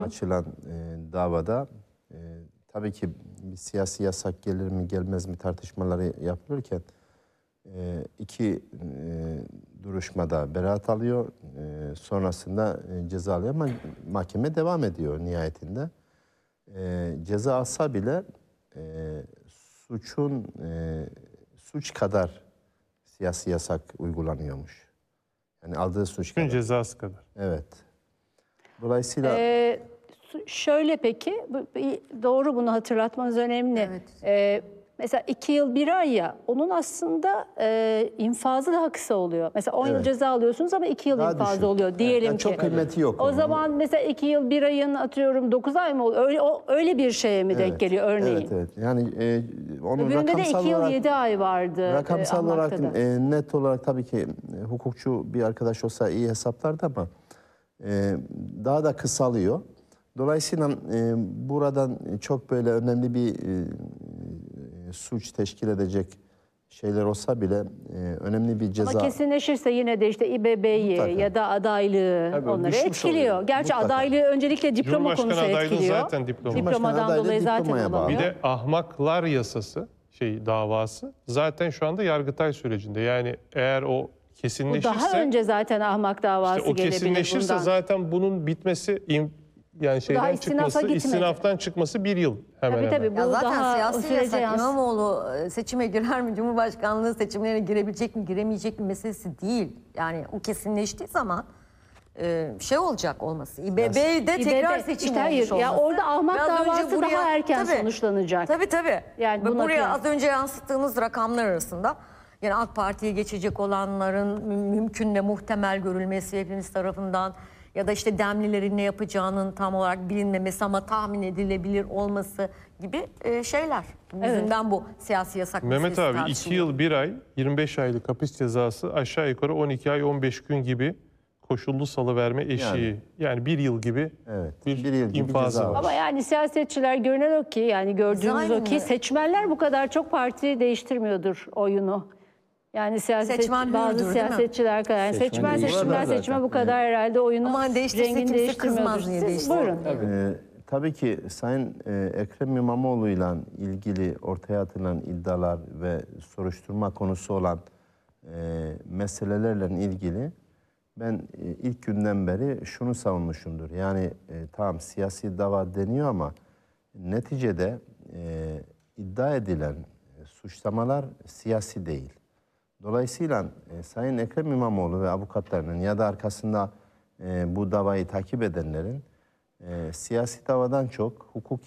açılan davada tabii ki bir siyasi yasak gelir mi gelmez mi tartışmaları yapılırken iki duruşmada beraat alıyor. Sonrasında ceza alıyor ama mahkeme devam ediyor nihayetinde. Ceza alsa bile suç kadar siyasi yasak uygulanıyormuş. Yani aldığı suç kadar. Cezası kadar. Evet. Dolayısıyla şöyle peki, doğru, bunu hatırlatmanız önemli. Evet. Mesela 2 yıl 1 ay ya, onun aslında infazı daha kısa oluyor. Mesela 10 yıl Evet. ceza alıyorsunuz ama 2 yıl daha infazı düşük. oluyor diyelim Yani ki. çok kıymeti yok. O onun. zaman mesela 2 yıl 1 ayın atıyorum 9 ay mı oluyor? Öyle bir şeye mi denk geliyor örneğin? Evet, evet. Yani onun Öbüründe de rakamsal 2 yıl olarak, 7 ay vardı. rakamsal olarak Ahmak'ta da. net olarak tabii ki hukukçu bir arkadaş olsa iyi hesaplardı ama daha da kısalıyor. Dolayısıyla buradan çok böyle önemli bir suç teşkil edecek şeyler olsa bile önemli bir ceza. Ama kesinleşirse yine de işte İBB'yi Mutlaka. ya da adaylığı Tabii, onları düşmüş etkiliyor. oluyor. Gerçi Mutlaka. adaylığı öncelikle diploma Cumhurbaşkanı konusu adaylığı etkiliyor. zaten diploma. Diplomadan Cumhurbaşkanı dolayı adaylığı zaten diplomaya bağlı. Bir olamıyor. de ahmaklar yasası davası zaten şu anda Yargıtay sürecinde. Yani eğer o Bu kesinleşirse, daha önce zaten ahmak davası işte o gelebilir kesinleşirse bundan. zaten bunun bitmesi yani şeyden istinafa çıkması, gitmedi. istinaftan çıkması 1 yıl hemen Tabii hemen. bu Ya zaten daha o siyasi sürece yasak yansın. İmamoğlu seçime girer mi? Cumhurbaşkanlığı seçimlerine girebilecek mi, giremeyecek mi meselesi değil. Yani o kesinleştiği zaman şey olacak olması. İBB'de tekrar İBB seçim işte hayır, olmuş ya olması. orada ahmak Biraz önce davası daha erken sonuçlanacak. Tabii. Yani Ve buna buraya kıyas- az önce yansıttığımız rakamlar arasında yani AK Parti'ye geçecek olanların mümkün ve muhtemel görülmesi hepimiz tarafından ya da işte Demlilerin ne yapacağının tam olarak bilinmemesi ama tahmin edilebilir olması gibi şeyler. Yüzünden bu siyasi yasak Mehmet meselesi abi 2 tartışılıyor. yıl 1 ay 25 aylık hapis cezası aşağı yukarı 12 ay 15 gün gibi koşullu salıverme eşiği. Yani 1 yıl gibi Evet, bir bir yıl gibi infazı ceza var. var. Ama yani siyasetçiler görünen o ki, yani gördüğümüz o ki Aynen. seçmenler bu kadar çok parti değiştirmiyordur oyunu. Yani Seçmen bazı hürdür, değil mi? siyasetçiler kadar. Yani seçmen değiştirmiyor seçimden zaten. seçime bu kadar herhalde oyunu Ama değiştirse rengini kimse değiştirmiyordur. kızmaz niye Siz değiştirse. buyurun. Tabii ki Sayın Ekrem İmamoğlu'yla ilgili ortaya atılan iddialar ve soruşturma konusu olan meselelerle ilgili ben ilk günden beri şunu savunmuşumdur. Yani tamam siyasi dava deniyor ama neticede iddia edilen suçlamalar siyasi değil. Dolayısıyla Sayın Ekrem İmamoğlu ve avukatlarının ya da arkasında bu davayı takip edenlerin siyasi davadan çok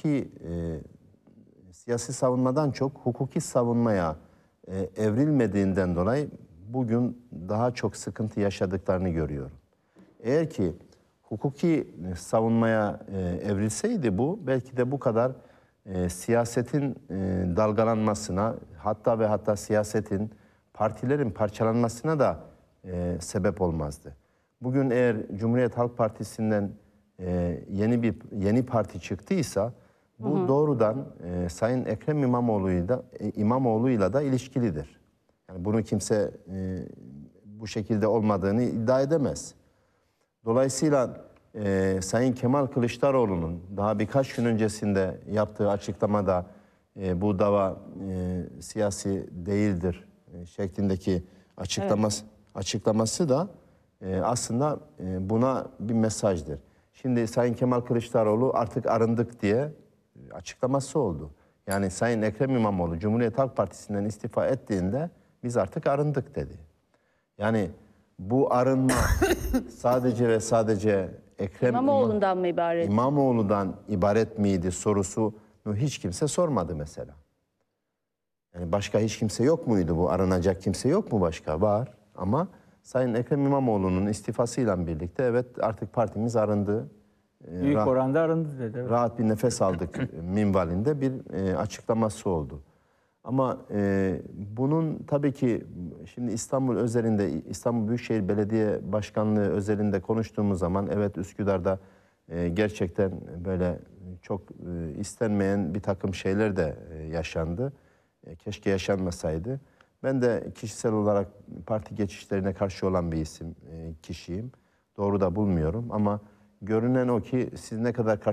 siyasi savunmadan çok hukuki savunmaya evrilmediğinden dolayı bugün daha çok sıkıntı yaşadıklarını görüyorum. Eğer ki hukuki savunmaya evrilseydi bu belki de bu kadar siyasetin dalgalanmasına hatta siyasetin partilerin parçalanmasına da sebep olmazdı. Bugün eğer Cumhuriyet Halk Partisi'nden yeni parti çıktıysa bu doğrudan Sayın Ekrem İmamoğlu'yla da ilişkilidir. Yani bunu kimse bu şekilde olmadığını iddia edemez. Dolayısıyla Sayın Kemal Kılıçdaroğlu'nun daha birkaç gün öncesinde yaptığı açıklamada bu dava siyasi değildir şeklindeki açıklaması da aslında buna bir mesajdır. Şimdi Sayın Kemal Kılıçdaroğlu artık arındık diye açıklaması oldu. Yani Sayın Ekrem İmamoğlu Cumhuriyet Halk Partisi'nden istifa ettiğinde biz artık arındık dedi. Yani bu arınma sadece ve sadece İmamoğlu'ndan mı ibaret? İmamoğlu'dan ibaret miydi sorusunu hiç kimse sormadı mesela. Yani başka hiç kimse yok muydu, bu aranacak kimse yok mu başka? Var ama Sayın Ekrem İmamoğlu'nun istifasıyla birlikte evet artık partimiz arındı. Büyük oranda arındı dedi. Rahat bir nefes aldık minvalinde bir açıklaması oldu. Ama bunun tabii ki şimdi İstanbul özelinde, İstanbul Büyükşehir Belediye Başkanlığı özelinde konuştuğumuz zaman evet Üsküdar'da gerçekten böyle çok istenmeyen bir takım şeyler de yaşandı. Keşke yaşanmasaydı. Ben de kişisel olarak parti geçişlerine karşı olan bir kişiyim. Doğru da bulmuyorum ama görünen o ki siz ne kadar